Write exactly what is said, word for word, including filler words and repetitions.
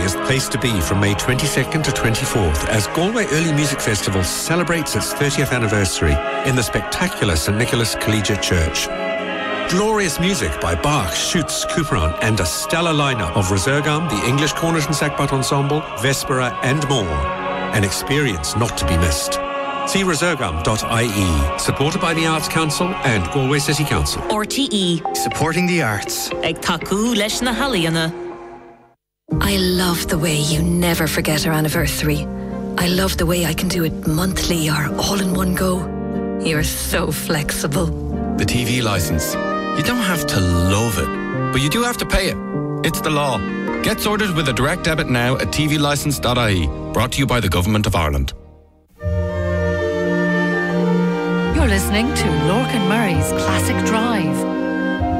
is the place to be from May twenty-second to twenty-fourth as Galway Early Music Festival celebrates its thirtieth anniversary in the spectacular Saint Nicholas Collegiate Church. Glorious music by Bach, Schütz, Couperin, and a stellar lineup of Resurgam, the English Cornet and Sackbut Ensemble, Vespera, and more. An experience not to be missed. See resurgam dot I E. Supported by the Arts Council and Galway City Council. R T E. Supporting the arts. Ag taku leis na haliana. I love the way you never forget our anniversary. I love the way I can do it monthly or all in one go. You're so flexible. The T V licence. You don't have to love it, but you do have to pay it. It's the law. Get sorted with a direct debit now at T V licence dot I E. Brought to you by the Government of Ireland. You're listening to Lorcan Murray's Classic Drive.